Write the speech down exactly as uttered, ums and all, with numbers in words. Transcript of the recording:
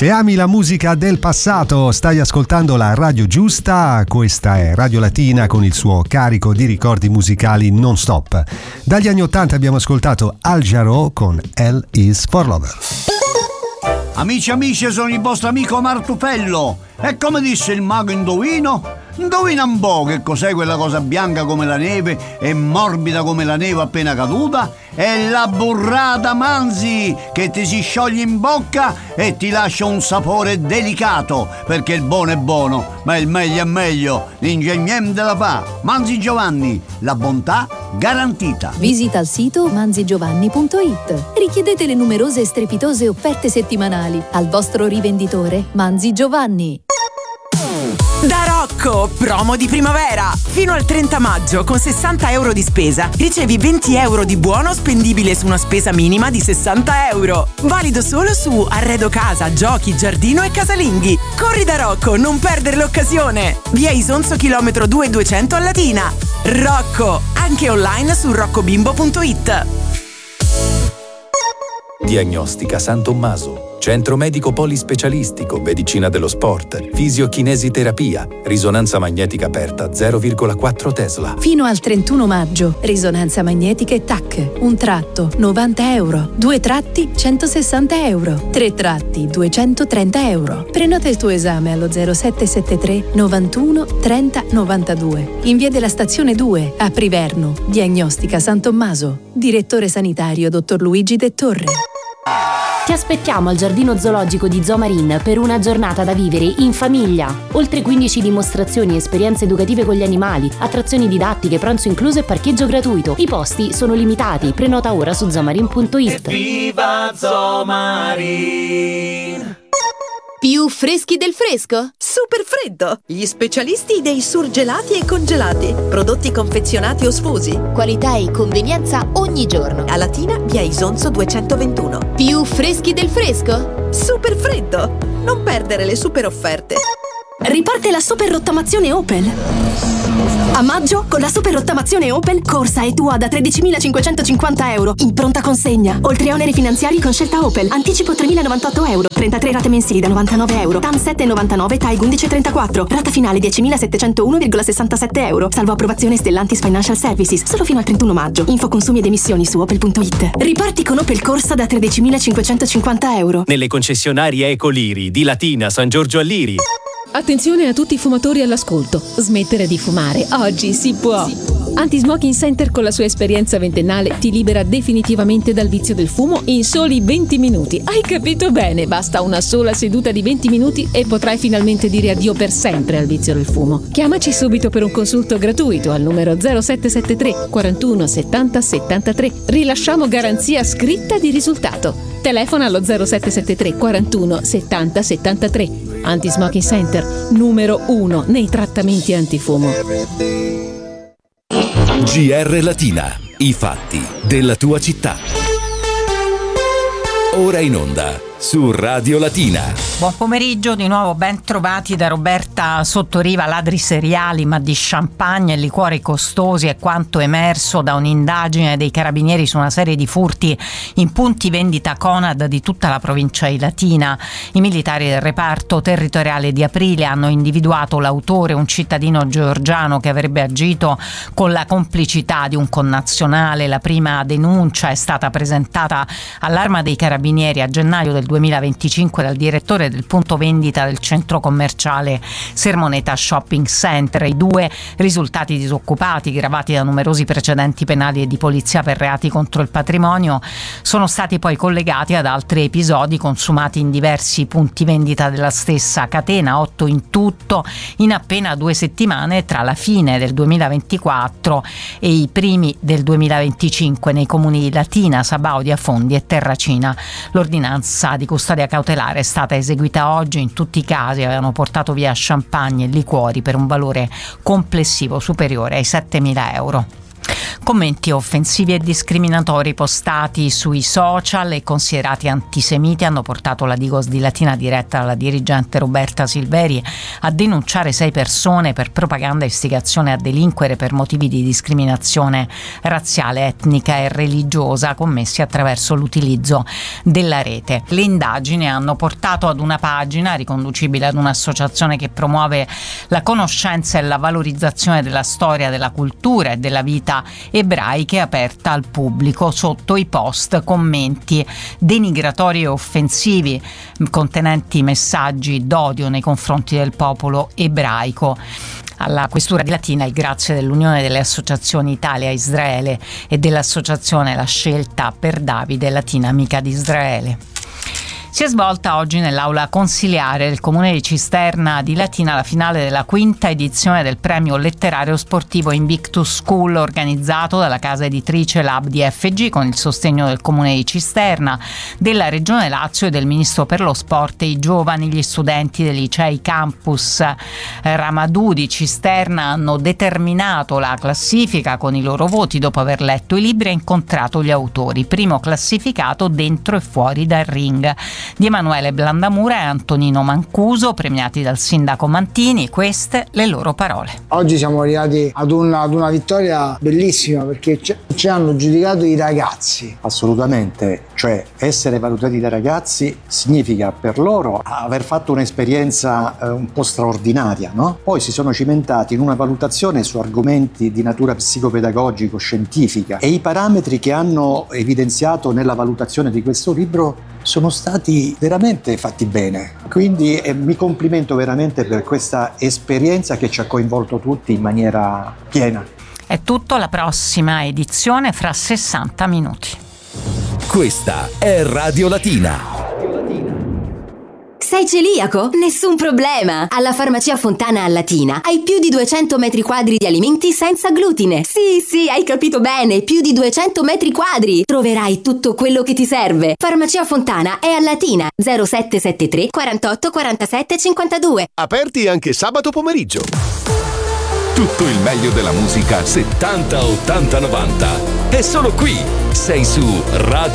Se ami la musica del passato, stai ascoltando la radio giusta. Questa è Radio Latina con il suo carico di ricordi musicali non stop. Dagli anni ottanta abbiamo ascoltato Al Jarreau con L is for Lover. Amici amici, sono il vostro amico Martufello. E come disse il mago Indovino, indovina un po' che cos'è quella cosa bianca come la neve e morbida come la neve appena caduta? È la burrata Manzi, che ti si scioglie in bocca e ti lascia un sapore delicato, perché il buono è buono, ma il meglio è meglio. L'ingegnente la fa. Manzi Giovanni, la bontà garantita. Visita il sito manzi giovanni punto it. Richiedete le numerose e strepitose offerte settimanali al vostro rivenditore Manzi Giovanni. Da Rocco, promo di primavera! Fino al trenta maggio, con sessanta euro di spesa, ricevi venti euro di buono spendibile su una spesa minima di sessanta euro. Valido solo su arredo casa, giochi, giardino e casalinghi. Corri da Rocco, non perdere l'occasione! Via Isonzo chilometro due duecento a Latina. Rocco, anche online su roccobimbo punto it. Diagnostica San Tommaso, centro medico polispecialistico, medicina dello sport, fisiochinesiterapia, risonanza magnetica aperta zero virgola quattro Tesla. Fino al trentuno maggio, risonanza magnetica e T A C. Un tratto novanta euro, due tratti centosessanta euro, tre tratti duecentotrenta euro. Prenota il tuo esame allo zero sette sette tre novantuno trenta novantadue. In via della stazione due, a Priverno. Diagnostica San Tommaso. Direttore sanitario dottor Luigi De Torre. Ti aspettiamo al Giardino Zoologico di Zoomarin per una giornata da vivere in famiglia. Oltre quindici dimostrazioni e esperienze educative con gli animali, attrazioni didattiche, pranzo incluso e parcheggio gratuito. I posti sono limitati. Prenota ora su zoomarin punto it. Viva Zoomarin! Più freschi del fresco? Super freddo! Gli specialisti dei surgelati e congelati. Prodotti confezionati o sfusi. Qualità e convenienza ogni giorno. A Latina, via Isonzo duecentoventuno. Più freschi del fresco? Super freddo! Non perdere le super offerte. Riparte la super rottamazione Opel. A maggio, con la super rottamazione Opel, corsa e tua da tredicimilacinquecentocinquanta euro in pronta consegna. Oltre a oneri finanziari con scelta Opel. Anticipo tremilanovantotto euro. trentatré rate mensili da novantanove euro. T A M sette virgola novantanove, T A I G undici virgola trentaquattro. Rata finale diecimilasettecentouno virgola sessantasette euro. Salvo approvazione Stellantis Financial Services. Solo fino al trentuno maggio. Info consumi ed emissioni su opel punto it. Riparti con Opel Corsa da tredicimilacinquecentocinquanta euro. Nelle concessionarie Ecoliri di Latina, San Giorgio a Liri. Attenzione a tutti i fumatori all'ascolto. Smettere di fumare oggi si può. Anti-Smoking Center, con la sua esperienza ventennale, ti libera definitivamente dal vizio del fumo in soli venti minuti. Hai capito bene? Basta una sola seduta di venti minuti e potrai finalmente dire addio per sempre al vizio del fumo. Chiamaci subito per un consulto gratuito al numero zero sette sette tre quarantuno settanta settantatré. Rilasciamo garanzia scritta di risultato. Telefona allo zero sette sette tre quarantuno settanta settantatré. Anti-Smoking Center, numero uno nei trattamenti antifumo. G R Latina, i fatti della tua città. Ora in onda su Radio Latina. Buon pomeriggio, di nuovo ben trovati da Roberta Sottoriva. Ladri seriali, ma di champagne e liquori costosi è quanto emerso da un'indagine dei carabinieri su una serie di furti in punti vendita Conad di tutta la provincia di Latina. I militari del reparto territoriale di Aprilia hanno individuato l'autore, un cittadino georgiano che avrebbe agito con la complicità di un connazionale. La prima denuncia è stata presentata all'Arma dei Carabinieri a gennaio del duemilaventicinque dal direttore del punto vendita del centro commerciale Sermoneta Shopping Center. I due, risultati disoccupati, gravati da numerosi precedenti penali e di polizia per reati contro il patrimonio, sono stati poi collegati ad altri episodi consumati in diversi punti vendita della stessa catena, otto in tutto in appena due settimane tra la fine del duemilaventiquattro e i primi del duemilaventicinque nei comuni di Latina, Sabao di Afondi e Terracina. L'ordinanza di custodia cautelare è stata eseguita oggi. In tutti i casi avevano portato via champagne e liquori per un valore complessivo superiore ai settemila euro. Commenti offensivi e discriminatori postati sui social e considerati antisemiti hanno portato la Digos di Latina, diretta dalla dirigente Roberta Silveri, a denunciare sei persone per propaganda e istigazione a delinquere per motivi di discriminazione razziale, etnica e religiosa commessi attraverso l'utilizzo della rete. Le indagini hanno portato ad una pagina riconducibile ad un'associazione che promuove la conoscenza e la valorizzazione della storia, della cultura e della vita ebraiche, aperta al pubblico. Sotto i post commenti denigratori e offensivi contenenti messaggi d'odio nei confronti del popolo ebraico. Alla questura di Latina il grazie dell'Unione delle Associazioni Italia-Israele e dell'associazione La Scelta per Davide, Latina Amica di Israele. Si è svolta oggi nell'aula consiliare del Comune di Cisterna di Latina la finale della quinta edizione del premio letterario sportivo Invictus School, organizzato dalla casa editrice Lab di F G con il sostegno del Comune di Cisterna, della Regione Lazio e del Ministro per lo Sport e i giovani. Gli studenti dei licei campus Ramadù di Cisterna hanno determinato la classifica con i loro voti dopo aver letto i libri e incontrato gli autori. Primo classificato dentro e fuori dal ring di Emanuele Blandamura e Antonino Mancuso, premiati dal sindaco Mantini. Queste le loro parole. Oggi siamo arrivati ad una, ad una vittoria bellissima, perché ci hanno giudicato i ragazzi. Assolutamente, cioè essere valutati dai ragazzi significa per loro aver fatto un'esperienza eh, un po' straordinaria, no? Poi si sono cimentati in una valutazione su argomenti di natura psicopedagogico-scientifica e i parametri che hanno evidenziato nella valutazione di questo libro sono stati veramente fatti bene, quindi eh, mi complimento veramente per questa esperienza che ci ha coinvolto tutti in maniera piena. È tutto, la prossima edizione fra sessanta minuti. Questa è Radio Latina. Sei celiaco? Nessun problema! Alla Farmacia Fontana a Latina hai più di duecento metri quadri di alimenti senza glutine. Sì, sì, hai capito bene, più di duecento metri quadri! Troverai tutto quello che ti serve. Farmacia Fontana è a Latina, zero sette sette tre quarantotto quarantasette cinquantadue. Aperti anche sabato pomeriggio. Tutto il meglio della musica settanta, ottanta, novanta. È solo qui. Sei su Radio